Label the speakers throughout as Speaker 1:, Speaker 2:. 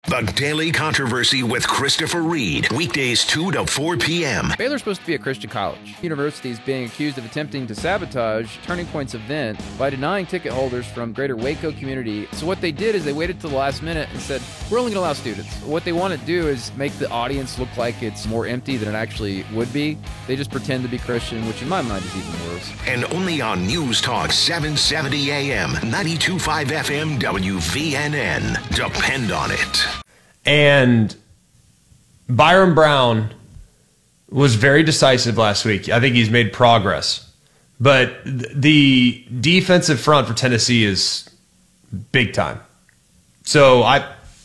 Speaker 1: The Daily Controversy with Christopher Reed. Weekdays 2 to 4 p.m.
Speaker 2: Baylor's supposed to be a Christian college. The university is being accused of attempting to sabotage Turning Point's event by denying ticket holders from greater Waco community. So what they did is they waited till the last minute and said, we're only going to allow students. What they want to do is make the audience look like it's more empty than it actually would be. They just pretend to be Christian, which in my mind is even worse.
Speaker 1: And only on News Talk 770 AM, 92.5 FM, WVNN. Depend on it.
Speaker 3: And Byron Brown was very decisive last week. I think he's made progress. But the defensive front for Tennessee is big time. So I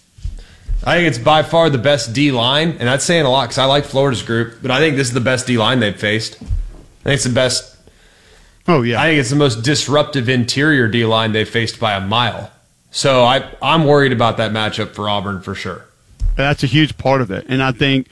Speaker 3: think it's by far the best D-line, and that's saying a lot because I like Florida's group, but I think this is the best D-line they've faced. I think it's the best.
Speaker 4: Oh, yeah.
Speaker 3: I think it's the most disruptive interior D-line they've faced by a mile. So I'm worried about that matchup for Auburn for sure.
Speaker 4: That's a huge part of it. And I think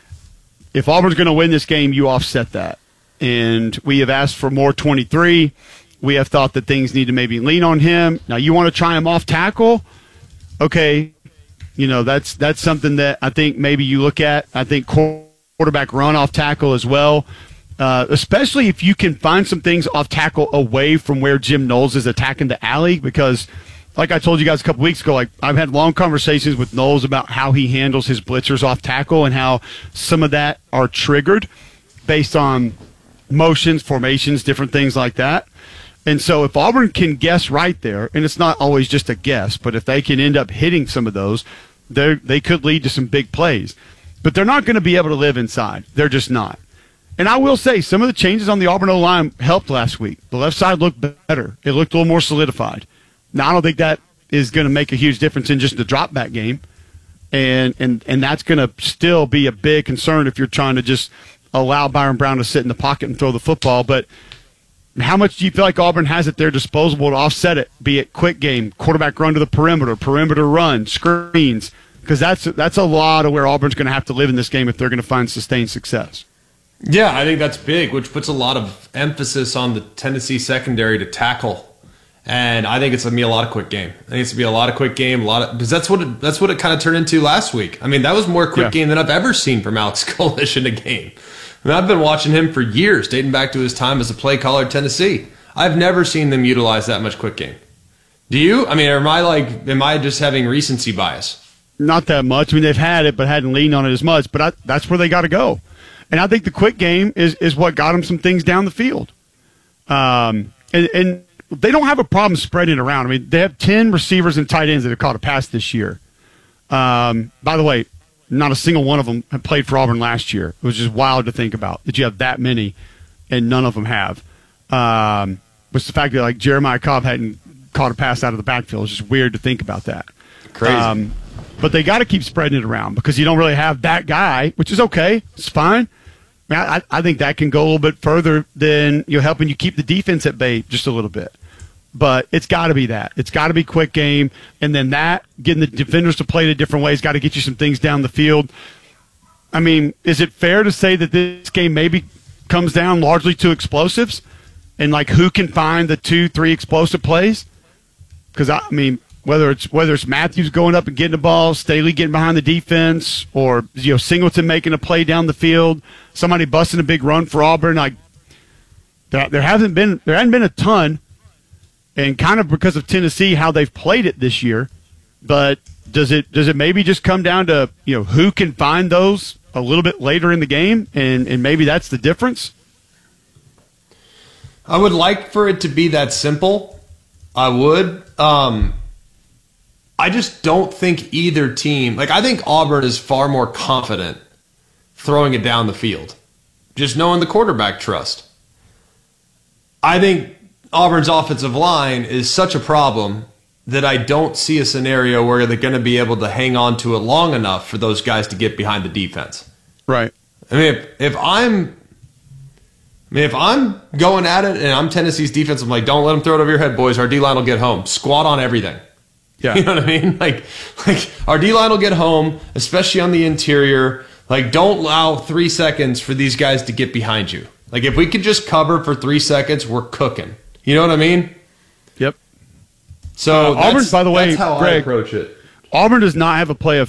Speaker 4: if Auburn's going to win this game, you offset that. And we have asked for more 23. We have thought that things need to maybe lean on him. Now, you want to try him off tackle? Okay. You know, that's something that I think maybe you look at. I think quarterback run off tackle as well. Especially if you can find some things off tackle away from where Jim Knowles is attacking the alley, because like I told you guys a couple weeks ago, like I've had long conversations with Knowles about how he handles his blitzers off tackle and how some of that are triggered based on motions, formations, different things like that. And so if Auburn can guess right there, and it's not always just a guess, but if they can end up hitting some of those, they could lead to some big plays. But they're not going to be able to live inside. They're just not. And I will say, some of the changes on the Auburn O-line helped last week. The left side looked better. It looked a little more solidified. Now, I don't think that is going to make a huge difference in just the drop back game. And that's going to still be a big concern if you're trying to just allow Byron Brown to sit in the pocket and throw the football. But how much do you feel like Auburn has at their disposal to offset it, be it quick game, quarterback run to the perimeter run, screens? Because that's a lot of where Auburn's going to have to live in this game if they're going to find sustained success.
Speaker 3: Yeah, I think that's big, which puts a lot of emphasis on the Tennessee secondary to tackle. And I think it's going to be a lot of quick game. I think it's going to be a lot of quick game, because that's what it kind of turned into last week. I mean, that was more quick game than I've ever seen from Alex Golesh in a game. I mean, I've been watching him for years, dating back to his time as a play caller at Tennessee. I've never seen them utilize that much quick game. Do you? I mean, am I just having recency bias?
Speaker 4: Not that much. I mean, they've had it, but hadn't leaned on it as much. But that's where they got to go. And I think the quick game is what got them some things down the field. And they don't have a problem spreading it around. I mean, they have 10 receivers and tight ends that have caught a pass this year. By the way, not a single one of them have played for Auburn last year. It was just wild to think about that you have that many and none of them have. Was the fact that like Jeremiah Cobb hadn't caught a pass out of the backfield. It's just weird to think about that.
Speaker 3: Crazy.
Speaker 4: But they got to keep spreading it around because you don't really have that guy, which is okay. It's fine. I think that can go a little bit further than helping you keep the defense at bay just a little bit. But it's got to be that. It's got to be quick game. And then getting the defenders to play it a different way has got to get you some things down the field. I mean, is it fair to say that this game maybe comes down largely to explosives and like who can find the 2-3 explosive plays? Because, I mean, whether it's Matthews going up and getting the ball, Staley getting behind the defense, or Singleton making a play down the field, somebody busting a big run for Auburn, like there hadn't been a ton. And kind of because of Tennessee, how they've played it this year. But does it maybe just come down to who can find those a little bit later in the game, and maybe that's the difference?
Speaker 3: I would like for it to be that simple. I would. I just don't think either team. Like, I think Auburn is far more confident throwing it down the field, just knowing the quarterback trust. I think Auburn's offensive line is such a problem that I don't see a scenario where they're going to be able to hang on to it long enough for those guys to get behind the defense.
Speaker 4: Right.
Speaker 3: I mean, if I'm going at it and I'm Tennessee's defense, I'm like, don't let them throw it over your head, boys. Our D-line will get home. Squat on everything.
Speaker 4: Yeah.
Speaker 3: You know what I mean? Like our D-line will get home, especially on the interior. Like, don't allow 3 seconds for these guys to get behind you. Like, if we could just cover for 3 seconds, we're cooking. You know what I mean?
Speaker 4: Yep.
Speaker 3: So
Speaker 4: Auburn, by the way,
Speaker 3: that's how
Speaker 4: Greg,
Speaker 3: I approach it.
Speaker 4: Auburn does not have a play of